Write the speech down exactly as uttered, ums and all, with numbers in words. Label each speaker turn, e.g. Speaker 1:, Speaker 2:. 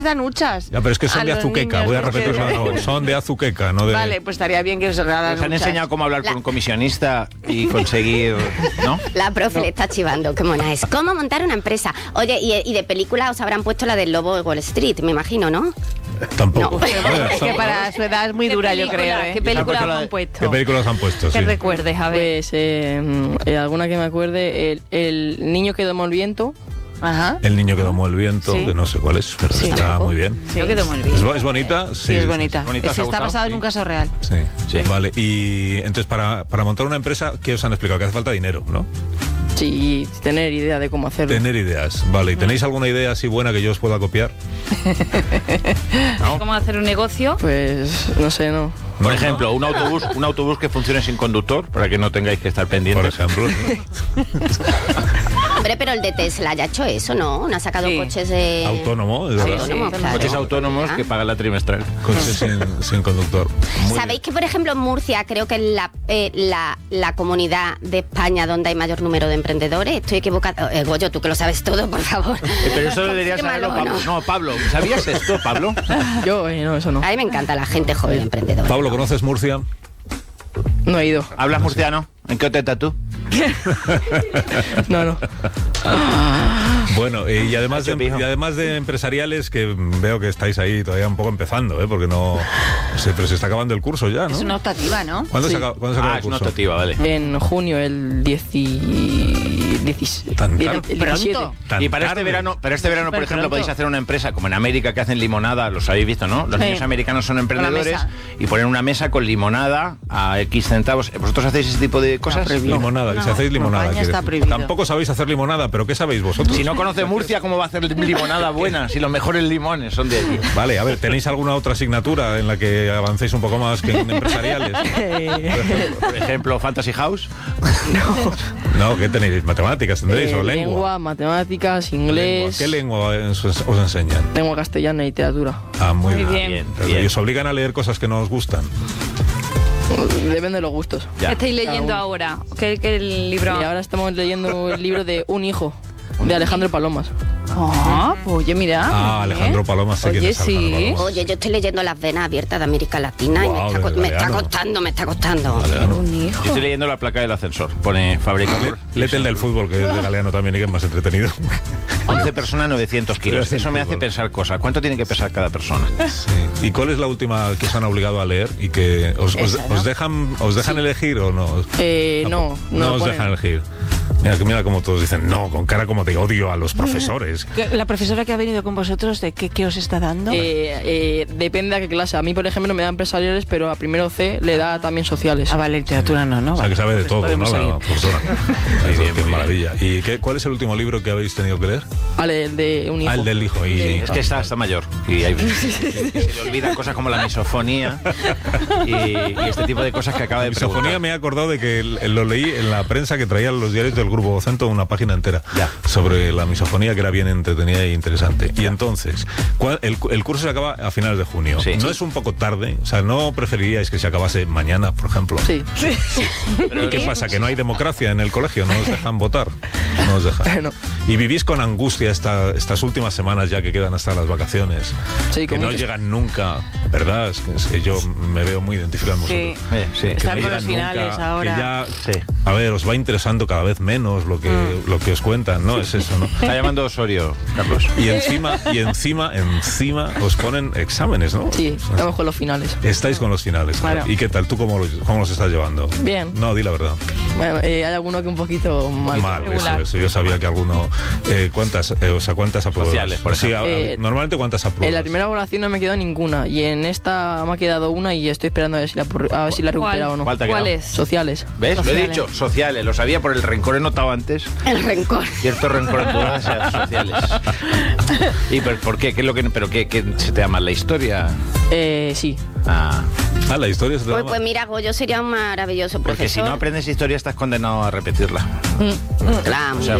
Speaker 1: dan huchas.
Speaker 2: Ya, pero es que son
Speaker 1: a
Speaker 2: de
Speaker 1: los
Speaker 2: azuqueca,
Speaker 1: niños,
Speaker 2: voy a
Speaker 1: porque-
Speaker 2: repetirlo de nuevo. Son de azuqueca, no de...
Speaker 1: Vale, pues estaría bien que os regalan
Speaker 3: ¿Os han
Speaker 1: huchas.
Speaker 3: enseñado cómo hablar
Speaker 4: La-
Speaker 3: con un comisionista y conseguir, no?
Speaker 4: La profe le está chivando, qué mona es. ¿Cómo montar una empresa? Oye, y, y de película os habrán puesto la del Lobo de Wall Street, me imagino, ¿no?
Speaker 2: Tampoco.
Speaker 4: No.
Speaker 2: Bueno,
Speaker 1: Es que
Speaker 2: son-
Speaker 1: para su edad es muy
Speaker 5: ¿Qué
Speaker 1: dura, yo
Speaker 5: película?
Speaker 1: creo, ¿eh?
Speaker 5: ¿Qué película
Speaker 3: puesto la
Speaker 5: os
Speaker 3: de-
Speaker 5: han puesto?
Speaker 2: ¿Qué películas han puesto?
Speaker 5: Que
Speaker 2: Sí.
Speaker 5: recuerdes, a ver.
Speaker 6: Pues eh, eh, alguna que me acuerde, el, el niño que domó el viento.
Speaker 1: Ajá.
Speaker 2: El niño que domó el viento,
Speaker 1: Sí.
Speaker 2: que no sé cuál es, pero
Speaker 1: Sí.
Speaker 2: está muy bien.
Speaker 5: Yo quedo muy
Speaker 2: ¿Es,
Speaker 5: bien.
Speaker 2: bo- es bonita?
Speaker 1: Sí, es bonita.
Speaker 3: bonita,
Speaker 1: Es-
Speaker 3: ¿os ha
Speaker 1: está
Speaker 3: gustado?
Speaker 1: basado en
Speaker 3: Sí.
Speaker 1: un caso real.
Speaker 2: Sí.
Speaker 3: Sí.
Speaker 2: Vale, y entonces para, para montar una empresa, ¿qué os han explicado? Que hace falta dinero, ¿no?
Speaker 6: Sí, y tener idea de cómo hacerlo.
Speaker 2: Tener ideas. Vale, ¿y tenéis alguna idea así buena que yo os pueda copiar?
Speaker 5: ¿Cómo hacer un negocio?
Speaker 6: Pues no sé, no.
Speaker 3: Por
Speaker 2: No,
Speaker 3: ejemplo, un autobús, un autobús que funcione sin conductor, para que no tengáis que estar
Speaker 2: Por
Speaker 3: pendientes.
Speaker 2: ejemplo.
Speaker 4: Hombre, pero el de Tesla ya ha hecho eso, ¿no? No ha sacado
Speaker 5: Sí.
Speaker 4: coches de...
Speaker 2: Autónomo, es verdad.
Speaker 4: Autónomo,
Speaker 5: Sí,
Speaker 4: claro.
Speaker 3: Coches autónomos
Speaker 4: Ah.
Speaker 3: que pagan la trimestral.
Speaker 2: Coches sin, sin conductor. Muy
Speaker 4: ¿Sabéis que, por ejemplo, en Murcia creo que es la, eh, la, la comunidad de España donde hay mayor número de emprendedores? Estoy equivocada. Eh, Goyo, tú que lo sabes todo, por favor.
Speaker 3: Eh, pero eso debería
Speaker 4: Qué
Speaker 3: saberlo
Speaker 4: malo,
Speaker 3: Pablo.
Speaker 4: ¿no?
Speaker 3: No, Pablo, ¿sabías esto, Pablo?
Speaker 6: Yo, eh, no, eso no.
Speaker 4: A mí me encanta la gente joven emprendedora.
Speaker 2: Pablo, ¿conoces Murcia?
Speaker 6: No he ido.
Speaker 3: ¿Hablas murciano? ¿En qué oteta tú?
Speaker 6: No, no.
Speaker 2: Bueno, eh, y además de,
Speaker 3: Nacho Pijo.
Speaker 2: y además de empresariales, que veo que estáis ahí todavía un poco empezando, ¿eh? Porque no... Se, pero se está acabando el curso ya, ¿no?
Speaker 5: Es una optativa, ¿no?
Speaker 2: ¿Cuándo se acaba, ¿cuándo se acaba
Speaker 3: Ah,
Speaker 2: el
Speaker 3: es una
Speaker 2: curso?
Speaker 3: optativa, vale.
Speaker 6: En junio, el diecisiete.
Speaker 2: Tan tarde.
Speaker 5: Pronto.
Speaker 2: Tan
Speaker 3: Y para
Speaker 2: tarde.
Speaker 3: este verano, para este verano, por
Speaker 5: Súper
Speaker 3: ejemplo,
Speaker 5: pronto.
Speaker 3: podéis hacer una empresa como en América que hacen limonada, los habéis visto, ¿no? Los
Speaker 5: Sí.
Speaker 3: niños americanos son emprendedores
Speaker 5: mesa.
Speaker 3: y ponen una mesa con limonada a X centavos. ¿Vosotros hacéis ese tipo de cosas?
Speaker 2: Limonada, que si
Speaker 1: No,
Speaker 2: hacéis limonada.
Speaker 1: España
Speaker 2: quiere
Speaker 1: está
Speaker 2: decir.
Speaker 1: prohibido.
Speaker 2: Tampoco sabéis hacer limonada, pero ¿qué sabéis vosotros?
Speaker 3: Si no conoce Murcia, ¿cómo va a hacer limonada buena? Si los mejores limones son de allí.
Speaker 2: Vale, a ver, ¿tenéis alguna otra asignatura en la que avancéis un poco más que en empresariales?
Speaker 3: Por ejemplo, Fantasy House.
Speaker 2: No, ¿qué tenéis? ¿Matemáticas tendréis
Speaker 6: Eh,
Speaker 2: o lengua?
Speaker 6: lengua, matemáticas, inglés.
Speaker 2: ¿Qué lengua os, os enseñan?
Speaker 6: Lengua castellana y literatura.
Speaker 2: Ah, muy,
Speaker 5: Muy
Speaker 2: bien.
Speaker 5: bien.
Speaker 2: Pero
Speaker 3: bien.
Speaker 2: ¿y os obligan a leer cosas que no os gustan?
Speaker 6: Depende de los gustos.
Speaker 3: Ya.
Speaker 5: ¿Qué estáis
Speaker 6: Cada
Speaker 5: leyendo
Speaker 6: uno.
Speaker 5: ahora? ¿Qué, qué libro?
Speaker 6: Y ahora estamos leyendo el libro de Un hijo, de Alejandro Palomas.
Speaker 5: Ah, pues oye, mira.
Speaker 2: Ah, Alejandro Palomas, sé quién
Speaker 5: Oye,
Speaker 2: es Alejandro
Speaker 5: sí.
Speaker 2: Palomas.
Speaker 4: Oye, yo estoy leyendo Las venas abiertas de América Latina y me
Speaker 2: Guau,
Speaker 4: está, co-
Speaker 2: de
Speaker 4: me está
Speaker 2: Galeano.
Speaker 4: costando, me está costando.
Speaker 2: Galeano.
Speaker 5: Un
Speaker 3: Yo
Speaker 5: hijo.
Speaker 3: estoy leyendo la placa del ascensor. Pone fabricador.
Speaker 2: Léete el del fútbol, que es de Galeano también y que es más entretenido.
Speaker 3: once personas, novecientos kilos.
Speaker 2: Pero es
Speaker 3: Eso me
Speaker 2: el
Speaker 3: hace
Speaker 2: fútbol.
Speaker 3: pensar cosas. ¿Cuánto tiene que pesar cada persona?
Speaker 2: Sí. ¿Y cuál es la última que os han obligado a leer y que os, os-
Speaker 5: Esa, ¿no?
Speaker 2: os dejan os dejan elegir o no?
Speaker 6: Eh, no,
Speaker 2: no,
Speaker 6: no,
Speaker 2: os
Speaker 6: ponen.
Speaker 2: dejan elegir. Mira, que mira como todos dicen, no, con cara como te odio a los profesores.
Speaker 1: ¿Qué- La profesora que ha venido con vosotros, ¿de qué, qué os está dando?
Speaker 6: Eh, eh, depende a qué clase. A mí, por ejemplo, me da empresariales, pero a primero C le da también sociales.
Speaker 1: Ah, vale, literatura no, ¿no?
Speaker 2: O sea, que sabe de
Speaker 1: Pues
Speaker 2: todo, ¿no?
Speaker 1: podemos seguir.
Speaker 2: La profesora.
Speaker 3: Muy bien,
Speaker 2: Qué
Speaker 3: muy bien.
Speaker 2: maravilla. ¿Y qué, cuál es el último libro que habéis tenido que leer?
Speaker 6: Vale, el de un hijo.
Speaker 2: Ah, el del hijo. Y,
Speaker 3: Es que está, está mayor y hay, se le olvidan cosas como la misofonía y, y este tipo de cosas que acaba de
Speaker 2: Misofonía
Speaker 3: preguntar.
Speaker 2: me he acordado de que el- lo leí en la prensa que traían los diarios del Grupo Vocento, una página entera
Speaker 3: Ya.
Speaker 2: sobre la misofonía, que era bien entretenida e interesante. Y entonces, ¿cuál- el, el curso se acaba a finales de junio.
Speaker 3: Sí.
Speaker 2: ¿No es un poco tarde? O sea, ¿no preferiríais que se acabase mañana, por ejemplo?
Speaker 6: Sí.
Speaker 2: ¿Y qué pasa? ¿Que no hay democracia en el colegio? ¿No os dejan votar? No os dejan.
Speaker 6: No.
Speaker 2: ¿Y vivís con angustia esta- estas últimas semanas ya que quedan hasta las vacaciones?
Speaker 6: Sí,
Speaker 2: Que
Speaker 6: con
Speaker 2: no
Speaker 6: mucho-
Speaker 2: llegan nunca, ¿verdad? Es que, es que yo me veo muy identificado en
Speaker 1: Sí.
Speaker 2: vosotros.
Speaker 3: Eh, sí.
Speaker 2: Que
Speaker 1: Están
Speaker 2: no
Speaker 1: con
Speaker 2: llegan
Speaker 1: los finales
Speaker 2: nunca,
Speaker 1: ahora.
Speaker 2: que ya,
Speaker 3: Sí.
Speaker 2: a ver, os va interesando cada vez menos lo que, lo que os cuentan, ¿no? Es eso, ¿no?
Speaker 3: Está llamando Osorio, Carlos.
Speaker 2: Y encima, y encima, encima os ponen exámenes, ¿no?
Speaker 6: Sí, estamos con los finales.
Speaker 2: Estáis con los finales.
Speaker 6: Claro.
Speaker 2: ¿Y qué tal? ¿Tú cómo los, cómo los estás llevando?
Speaker 6: Bien.
Speaker 2: No, di la verdad.
Speaker 6: Bueno, eh, hay alguno que un poquito mal.
Speaker 2: Mal, eso,
Speaker 5: regular.
Speaker 2: eso. Yo sabía que alguno... Eh, ¿Cuántas, eh, o sea, cuántas apruebas?
Speaker 3: Sociales, por
Speaker 2: Sí, a- a-
Speaker 6: Eh,
Speaker 2: normalmente ¿cuántas apruebas?
Speaker 6: En la primera evaluación no me quedó ninguna y en esta me ha quedado una y estoy esperando a ver si la, por- a ver si la he recuperado o no.
Speaker 3: ¿Cuál te ha
Speaker 5: ¿Cuál
Speaker 3: quedado?
Speaker 5: es?
Speaker 6: Sociales.
Speaker 3: ¿Ves? Lo he
Speaker 5: Sociales.
Speaker 3: dicho, sociales. Lo sabía por el rencor, he notado antes.
Speaker 4: El rencor.
Speaker 3: Cierto rencor en todas las sociales. ¿Y por, por qué? ¿Qué es lo que, pero qué, qué se te da mal la historia?
Speaker 6: Eh, sí.
Speaker 3: Ah,
Speaker 2: Ah, la historia se te da
Speaker 4: Pues,
Speaker 2: mal.
Speaker 4: pues mira, Goyo sería un maravilloso
Speaker 3: porque si
Speaker 4: profesor.
Speaker 3: no aprendes historia estás condenado a repetirla.
Speaker 4: Claro,
Speaker 3: O
Speaker 4: muy
Speaker 3: sea,